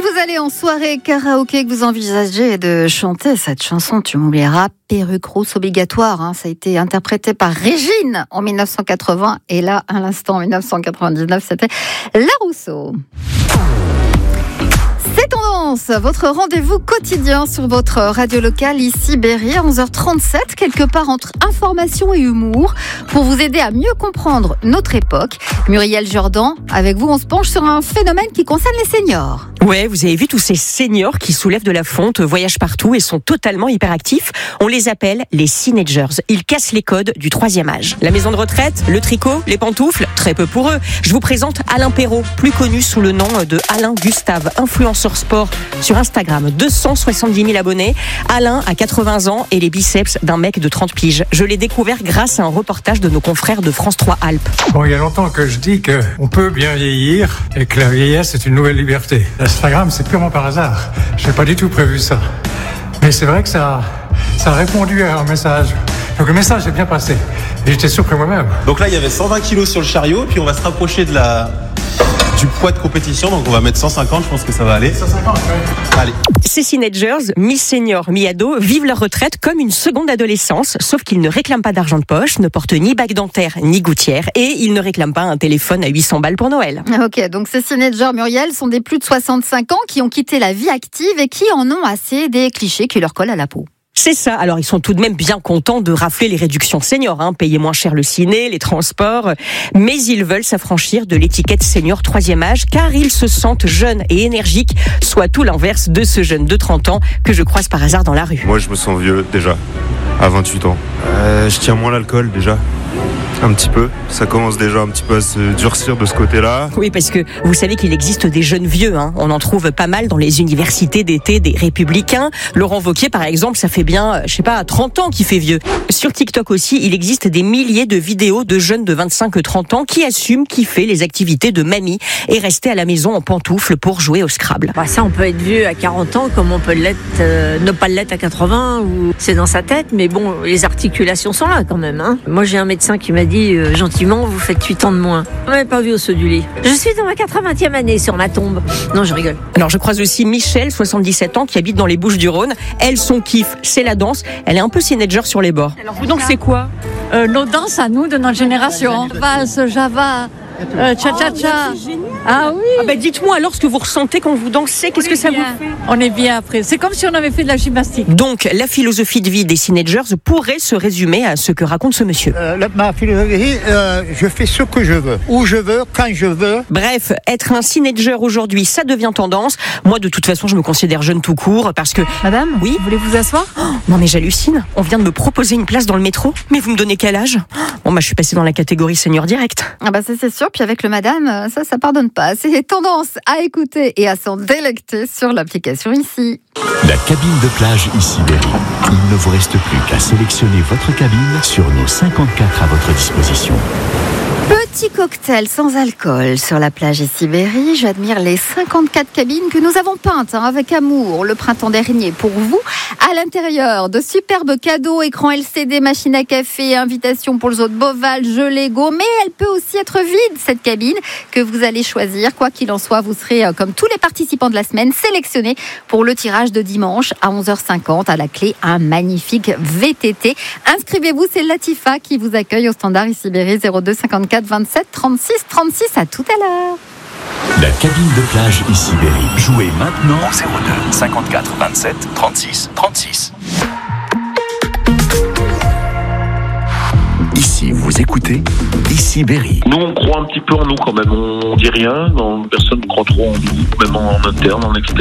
vous allez en soirée karaoké, que vous envisagez de chanter cette chanson, tu m'oublieras, Perruque rousse obligatoire, ça a été interprété par Régine en 1980 et là, à l'instant, en 1999, c'était La Rousseau. C'est Tendance, votre rendez-vous quotidien sur votre radio locale ici Berry à 11h37, quelque part entre information et humour, pour vous aider à mieux comprendre notre époque. Muriel Jordan, avec vous, on se penche sur un phénomène qui concerne les seniors. Ouais, vous avez vu tous ces seniors qui soulèvent de la fonte, voyagent partout et sont totalement hyperactifs. On les appelle les teenagers. Ils cassent les codes du 3e âge. La maison de retraite, le tricot, les pantoufles, très peu pour eux. Je vous présente Alain Perrault, plus connu sous le nom de Alain Gustave, influenceur sport sur Instagram, 270 000 abonnés. Alain a 80 ans et les biceps d'un mec de 30 piges. Je l'ai découvert grâce à un reportage de nos confrères de France 3 Alpes. Bon, il y a longtemps que je dis qu'on peut bien vieillir et que la vieillesse est une nouvelle liberté. Instagram, c'est purement par hasard. Je n'ai pas du tout prévu ça. Mais c'est vrai que ça a répondu à un message. Donc le message est bien passé. Et j'étais surpris moi-même. Donc là, il y avait 120 kilos sur le chariot, puis on va se rapprocher du poids de compétition, donc on va mettre 150, je pense que ça va aller. 150, oui. Allez. Ces teenagers, mi-seniors, mi-ados, vivent leur retraite comme une seconde adolescence, sauf qu'ils ne réclament pas d'argent de poche, ne portent ni bague dentaire, ni gouttière, et ils ne réclament pas un téléphone à 800 balles pour Noël. Ok, donc ces teenagers, Muriel, sont des plus de 65 ans qui ont quitté la vie active et qui en ont assez des clichés qui leur collent à la peau. C'est ça. Alors, ils sont tout de même bien contents de rafler les réductions seniors, payer moins cher le ciné, les transports. Mais ils veulent s'affranchir de l'étiquette senior 3e âge, car ils se sentent jeunes et énergiques, soit tout l'inverse de ce jeune de 30 ans que je croise par hasard dans la rue. Moi, je me sens vieux, déjà, à 28 ans. Je tiens moins l'alcool, déjà. Un petit peu. Ça commence déjà un petit peu à se durcir de ce côté-là. Oui, parce que vous savez qu'il existe des jeunes vieux. On en trouve pas mal dans les universités d'été des Républicains. Laurent Wauquiez, par exemple, ça fait bien, 30 ans qu'il fait vieux. Sur TikTok aussi, il existe des milliers de vidéos de jeunes de 25-30 ans qui assument kiffer les activités de mamie et rester à la maison en pantoufles pour jouer au Scrabble. Ça, on peut être vieux à 40 ans comme on peut l'être, ne pas l'être à 80, ou c'est dans sa tête, mais bon, les articulations sont là quand même. Moi, j'ai un médecin qui m'a dit gentiment, vous faites 8 ans de moins. On m'avait pas vu au saut du lit. Je suis dans ma 80e année sur ma tombe. Non, je rigole. Alors, je croise aussi Michel, 77 ans, qui habite dans les Bouches-du-Rhône. Elle, son kiff, c'est la danse. Elle est un peu teenager sur les bords. Alors, vous dansez quoi? Nos danses à nous, de notre génération. Valse, Java, cha-cha-cha. Ah oui. Dites-moi alors ce que vous ressentez quand vous dansez. Qu'est-ce que ça vous fait? On est bien après. C'est comme si on avait fait de la gymnastique. Donc, la philosophie de vie des teenagers pourrait se résumer à ce que raconte ce monsieur. Ma philosophie, je fais ce que je veux, où je veux, quand je veux. Bref, être un teenager aujourd'hui, ça devient tendance. Moi, de toute façon, je me considère jeune tout court parce que... Madame, oui, voulez vous asseoir? Non mais j'hallucine. On vient de me proposer une place dans le métro. Mais vous me donnez quel âge? Bon, je suis passée dans la catégorie senior direct. Ça c'est sûr. Puis avec le madame, ça pardonne pas. C'est tendance à écouter et à s'en délecter sur l'application ici. La cabine de plage ici Berry. Il ne vous reste plus qu'à sélectionner votre cabine sur nos 54 à votre disposition. Petit cocktail sans alcool sur la plage ici Berry. J'admire les 54 cabines que nous avons peintes avec amour le printemps dernier pour vous. À l'intérieur, de superbes cadeaux, écran LCD, machine à café, invitation pour le zoo de Beauval, jeux Lego. Mais elle peut aussi être vide, cette cabine que vous allez choisir. Quoi qu'il en soit, vous serez, comme tous les participants de la semaine, sélectionnés pour le tirage de dimanche à 11h50. À la clé, un magnifique VTT. Inscrivez-vous, c'est Latifa qui vous accueille au standard ici Berry 02 54 27 36 36. À tout à l'heure. La cabine de plage ici Berry. Jouez maintenant au 02 54 27 36 36. Ici, vous écoutez ici Berry. Nous, on croit un petit peu en nous quand même. On dit rien, personne ne croit trop en nous, même en interne, en externe.